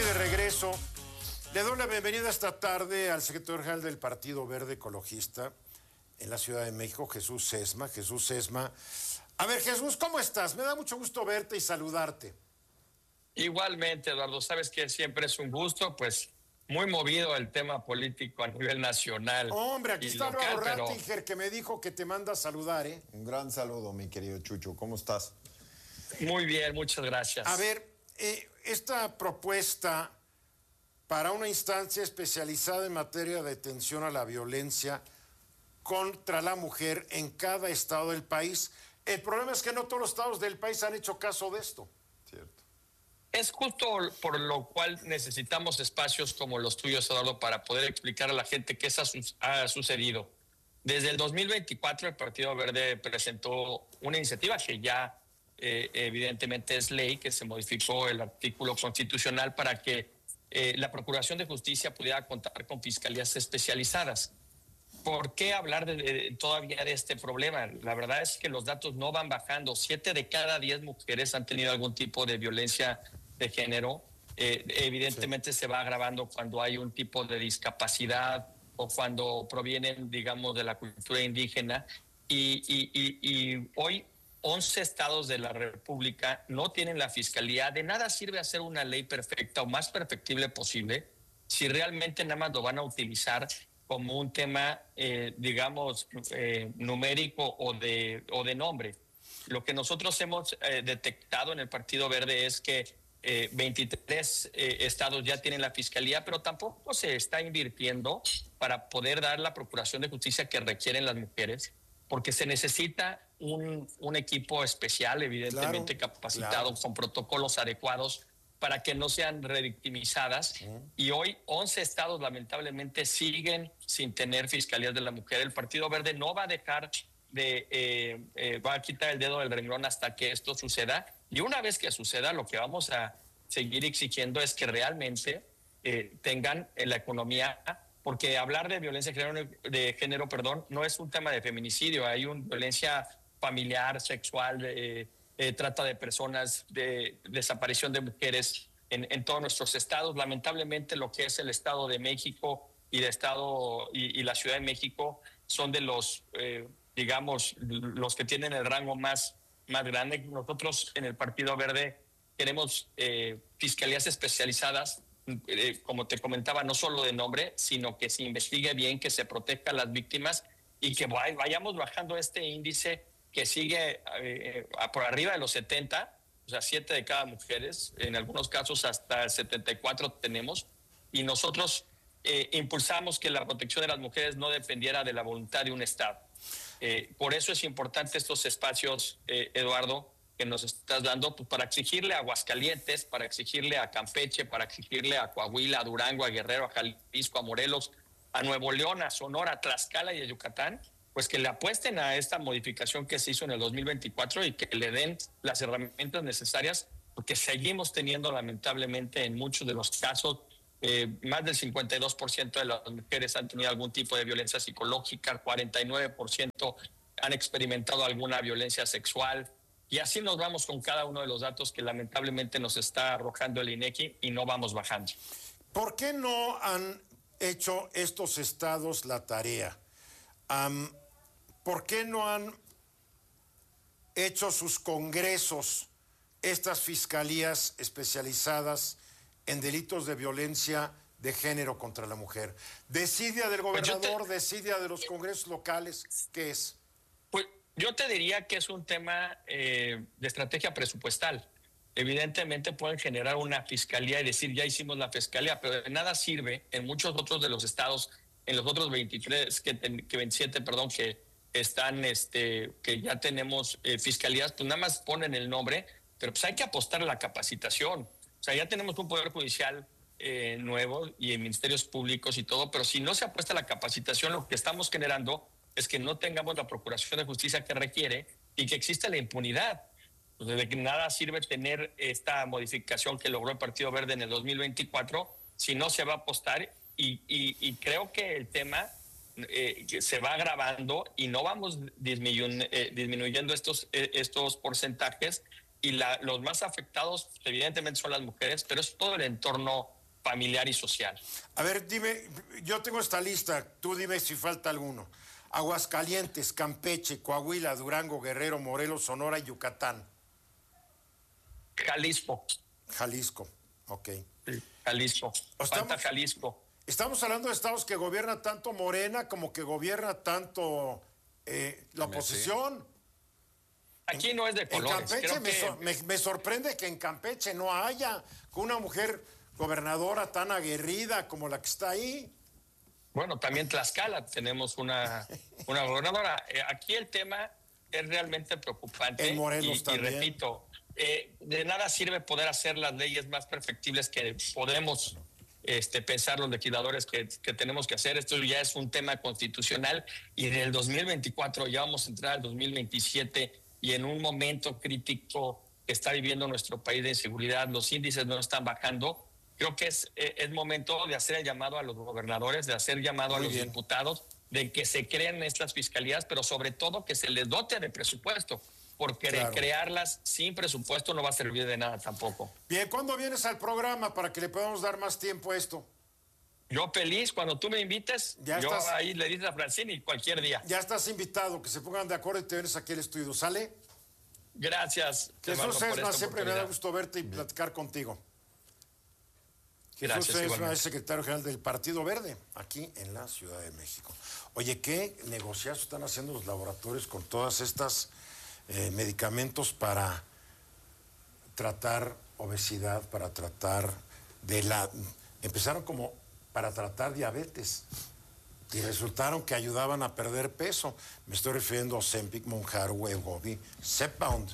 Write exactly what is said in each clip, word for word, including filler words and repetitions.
de regreso. Le doy la bienvenida esta tarde al secretario general del Partido Verde Ecologista en la Ciudad de México, Jesús Sesma. Jesús Sesma. A ver, Jesús, ¿cómo estás? Me da mucho gusto verte y saludarte. Igualmente, Eduardo, sabes que siempre es un gusto, pues muy movido el tema político a nivel nacional. Hombre, aquí está Álvaro pero... Rattinger, que me dijo que te manda a saludar, ¿eh? Un gran saludo, mi querido Chucho. ¿Cómo estás? Muy bien, muchas gracias. A ver, eh, esta propuesta para una instancia especializada en materia de atención a la violencia contra la mujer en cada estado del país. El problema es que no todos los estados del país han hecho caso de esto. Cierto. Es justo por lo cual necesitamos espacios como los tuyos, Eduardo, para poder explicar a la gente qué ha sucedido. Desde el dos mil veinticuatro el Partido Verde presentó una iniciativa que ya eh, evidentemente es ley, que se modificó el artículo constitucional para que eh, la Procuración de Justicia pudiera contar con fiscalías especializadas. ¿Por qué hablar de, de, todavía de este problema? La verdad es que los datos no van bajando. Siete de cada diez mujeres han tenido algún tipo de violencia de género. Eh, evidentemente sí. Se va agravando cuando hay un tipo de discapacidad o cuando provienen, digamos, de la cultura indígena. Y, y, y, y hoy once estados de la República no tienen la fiscalía. De nada sirve hacer una ley perfecta o más perfectible posible si realmente nada más lo van a utilizar como un tema, eh, digamos, eh, numérico o de, o de nombre. Lo que nosotros hemos eh, detectado en el Partido Verde es que eh, veintitrés eh, estados ya tienen la fiscalía, pero tampoco se está invirtiendo para poder dar la procuración de justicia que requieren las mujeres, porque se necesita un, un equipo especial, evidentemente claro, capacitado, claro. con protocolos adecuados, para que no sean revictimizadas. Uh-huh. Y hoy once estados lamentablemente siguen sin tener fiscalías de la mujer. El Partido Verde no va a dejar de, eh, eh, va a quitar el dedo del renglón hasta que esto suceda. Y una vez que suceda, lo que vamos a seguir exigiendo es que realmente eh, tengan en la economía, porque hablar de violencia de género, de género perdón, no es un tema de feminicidio, hay una violencia familiar, sexual, de, Eh, trata de personas, de desaparición de mujeres en, en todos nuestros estados. Lamentablemente lo que es el Estado de México y, de estado, y, y la Ciudad de México son de los, eh, digamos, los que tienen el rango más, más grande. Nosotros en el Partido Verde queremos eh, fiscalías especializadas, eh, como te comentaba, no solo de nombre, sino que se investigue bien, que se proteja a las víctimas y que vayamos bajando este índice que sigue eh, por arriba de los setenta, o sea, siete de cada mujeres, en algunos casos hasta setenta y cuatro tenemos, y nosotros eh, impulsamos que la protección de las mujeres no dependiera de la voluntad de un Estado. Eh, por eso es importante estos espacios, eh, Eduardo, que nos estás dando, pues, para exigirle a Aguascalientes, para exigirle a Campeche, para exigirle a Coahuila, a Durango, a Guerrero, a Jalisco, a Morelos, a Nuevo León, a Sonora, a Tlaxcala y a Yucatán, pues que le apuesten a esta modificación que se hizo en el dos mil veinticuatro y que le den las herramientas necesarias, porque seguimos teniendo lamentablemente en muchos de los casos, eh, más del cincuenta y dos por ciento de las mujeres han tenido algún tipo de violencia psicológica, cuarenta y nueve por ciento han experimentado alguna violencia sexual, y así nos vamos con cada uno de los datos que lamentablemente nos está arrojando el INEGI y no vamos bajando. ¿Por qué no han hecho estos estados la tarea? Um, ¿Por qué no han hecho sus congresos estas fiscalías especializadas en delitos de violencia de género contra la mujer? ¿Desidia del gobernador, pues te, desidia de los congresos locales? ¿Qué es? Pues yo te diría que es un tema eh, de estrategia presupuestal. Evidentemente pueden generar una fiscalía y decir, ya hicimos la fiscalía, pero de nada sirve en muchos otros de los estados, en los otros veintitrés, que, que veintisiete, perdón, que están, este, que ya tenemos eh, fiscalías, pues nada más ponen el nombre, pero pues hay que apostar a la capacitación. O sea, ya tenemos un poder judicial eh, nuevo y en ministerios públicos y todo, pero si no se apuesta a la capacitación, lo que estamos generando es que no tengamos la procuración de justicia que requiere y que exista la impunidad. Entonces, de que nada sirve tener esta modificación que logró el Partido Verde en el dos mil veinticuatro si no se va a apostar, y, y, y creo que el tema Eh, que se va agravando y no vamos disminuyendo, eh, disminuyendo estos, eh, estos porcentajes, y la, los más afectados evidentemente son las mujeres, pero es todo el entorno familiar y social. A ver, dime, yo tengo esta lista, tú dime si falta alguno. Aguascalientes, Campeche, Coahuila, Durango, Guerrero, Morelos, Sonora y Yucatán. Jalisco. Jalisco, ok. Sí, Jalisco. Estamos, Falta Jalisco. Estamos hablando de estados que gobierna tanto Morena como que gobierna tanto eh, la oposición. Aquí no es de colores. En Campeche Creo me, que... sor, me, me sorprende que en Campeche no haya una mujer gobernadora tan aguerrida como la que está ahí. Bueno, también Tlaxcala tenemos una, una gobernadora. Eh, aquí el tema es realmente preocupante. En Morelos y, también. Y repito, eh, de nada sirve poder hacer las leyes más perfectibles que podemos este, pensar los legisladores que, que tenemos que hacer. Esto ya es un tema constitucional y en el dos mil veinticuatro ya vamos a entrar al dos mil veintisiete y en un momento crítico que está viviendo nuestro país de inseguridad, los índices no están bajando. Creo que es, es momento de hacer el llamado a los gobernadores, de hacer llamado Muy a los bien. diputados, de que se creen estas fiscalías, pero sobre todo que se les dote de presupuesto, porque claro. crearlas sin presupuesto no va a servir de nada tampoco. Bien, ¿cuándo vienes al programa para que le podamos dar más tiempo a esto? Yo feliz, cuando tú me invites, ya yo estás, ahí le dices a Francini cualquier día. Ya estás invitado, que se pongan de acuerdo y te vienes aquí al estudio, ¿sale? Gracias. Jesús Esma, siempre me da gusto verte y platicar contigo. Jesús Esma es secretario general del Partido Verde, aquí en la Ciudad de México. Oye, ¿qué negociados están haciendo los laboratorios con todas estas eh, medicamentos para tratar obesidad, para tratar de la... Empezaron como para tratar diabetes y resultaron que ayudaban a perder peso. Me estoy refiriendo a Ozempic, Mounjaro, Wegovy, Zepbound.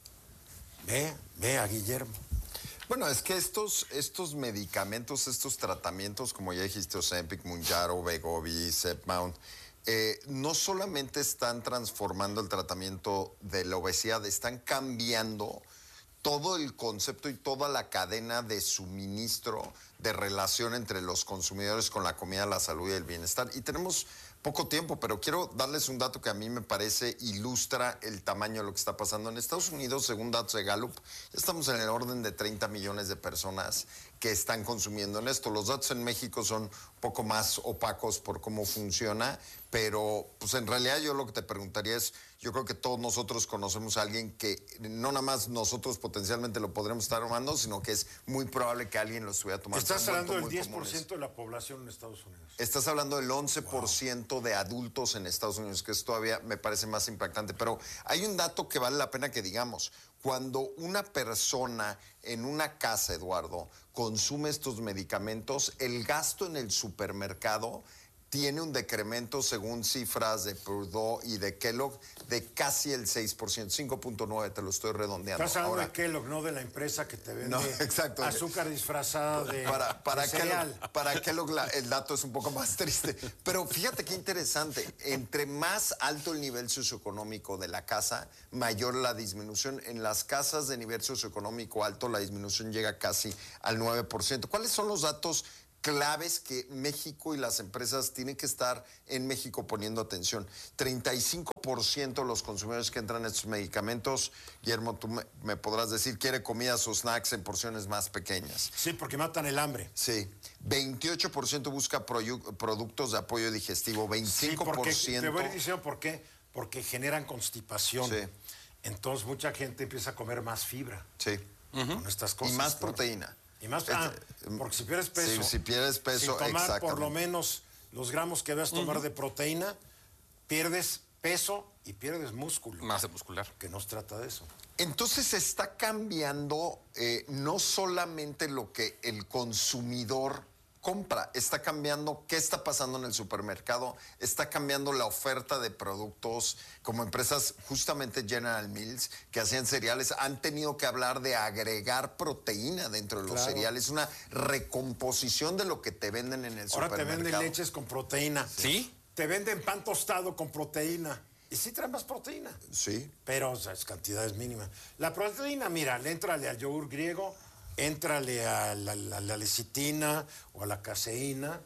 Ve, ve a Guillermo. Bueno, es que estos, estos medicamentos, estos tratamientos, como ya dijiste, Ozempic, Mounjaro, Wegovy, Zepbound, eh, no solamente están transformando el tratamiento de la obesidad, están cambiando todo el concepto y toda la cadena de suministro de relación entre los consumidores con la comida, la salud y el bienestar. Y tenemos poco tiempo, pero quiero darles un dato que a mí me parece ilustra el tamaño de lo que está pasando. En Estados Unidos, según datos de Gallup, ya estamos en el orden de treinta millones de personas que están consumiendo en esto. Los datos en México son un poco más opacos por cómo funciona, pero pues en realidad yo lo que te preguntaría es, yo creo que todos nosotros conocemos a alguien que no nada más nosotros potencialmente lo podremos estar tomando, sino que es muy probable que alguien lo estuviera tomando. Estás hablando del diez por ciento de la población en Estados Unidos. Estás hablando del once por ciento wow. de adultos en Estados Unidos, que es todavía me parece más impactante. Pero hay un dato que vale la pena que digamos. Cuando una persona en una casa, Eduardo, consume estos medicamentos, el gasto en el supermercado tiene un decremento, según cifras de Purdue y de Kellogg, de casi el seis por ciento, cinco punto nueve, te lo estoy redondeando. Estás hablando Ahora, de Kellogg, no de la empresa que te vende no, exacto. azúcar disfrazada de, para, para de cereal. Kellogg, para Kellogg la, el dato es un poco más triste. Pero fíjate qué interesante. Entre más alto el nivel socioeconómico de la casa, mayor la disminución. En las casas de nivel socioeconómico alto, la disminución llega casi al nueve por ciento. ¿Cuáles son los datos claves que México y las empresas tienen que estar en México poniendo atención? treinta y cinco por ciento de los consumidores que entran a estos medicamentos, Guillermo, tú me, me podrás decir, quiere comidas o snacks en porciones más pequeñas. Sí, porque matan el hambre. Sí. veintiocho por ciento busca proyu- productos de apoyo digestivo, veinticinco por ciento... Sí, porque, te voy a decir por qué. Porque generan constipación. Sí. Entonces mucha gente empieza a comer más fibra. Sí. Con estas cosas. Y más ¿no? proteína. Y más, ah, porque si pierdes peso, sí, si pierdes peso, sin tomar por lo menos los gramos que debes tomar uh-huh. de proteína, pierdes peso y pierdes músculo. Masa muscular. Que no se trata de eso. Entonces está cambiando eh, no solamente lo que el consumidor compra, está cambiando qué está pasando en el supermercado, está cambiando la oferta de productos, como empresas, justamente General Mills, que hacían cereales, han tenido que hablar de agregar proteína dentro de los claro. cereales, una recomposición de lo que te venden en el Ahora supermercado. Ahora te venden leches con proteína. ¿Sí? Te venden pan tostado con proteína. Y sí trae más proteína. Sí. Pero, o sea, es cantidades mínimas. La proteína, mira, éntrale al yogur griego, éntrale a la, la, la lecitina o a la caseína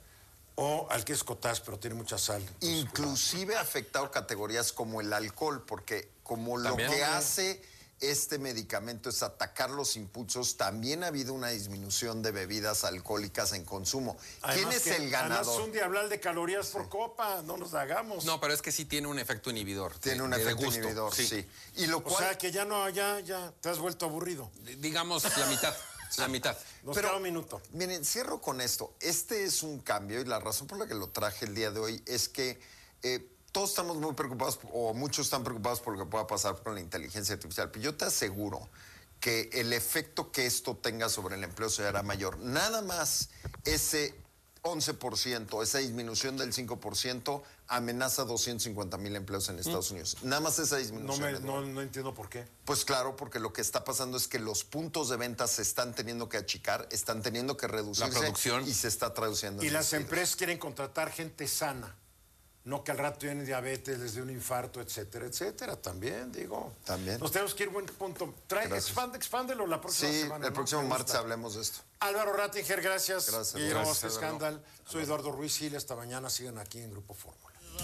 o al queso cottage, pero tiene mucha sal. Inclusive ha afectado categorías como el alcohol, porque como lo ¿También? que hace este medicamento es atacar los impulsos, también ha habido una disminución de bebidas alcohólicas en consumo. Además ¿Quién es que, el ganador? Además, un diablal de calorías por copa, no nos hagamos. No, pero es que sí tiene un efecto inhibidor. Tiene de- un de efecto gusto, inhibidor, sí. Y lo O cual, sea que ya no, ya, ya, te has vuelto aburrido. Digamos la mitad, la mitad. Nos Pero- queda un minuto. miren, cierro con esto. Este es un cambio y la razón por la que lo traje el día de hoy es que eh, todos estamos muy preocupados, o muchos están preocupados por lo que pueda pasar con la inteligencia artificial, pero yo te aseguro que el efecto que esto tenga sobre el empleo será mayor. Nada más ese once por ciento, esa disminución del cinco por ciento amenaza doscientos cincuenta mil empleos en Estados Unidos. Nada más esa No, disminución. me, Eduardo. no, no entiendo por qué. Pues claro, porque lo que está pasando es que los puntos de venta se están teniendo que achicar, están teniendo que reducirse. La producción. Y se está traduciendo Y en las despidos. empresas quieren contratar gente sana. No que al rato tienen diabetes, les dé un infarto, etcétera, etcétera. También, digo. También. Nos tenemos que ir buen punto. Trae, Gracias. expande, expándelo la próxima Sí, semana. el ¿no? próximo Me martes gusta. hablemos de esto. Álvaro Rattinger, gracias. Gracias, Guillermo gracias, Vázquez Eduardo. Scandal. Soy Eduardo Ruiz Gil. Esta mañana sigan aquí en Grupo Fórmula.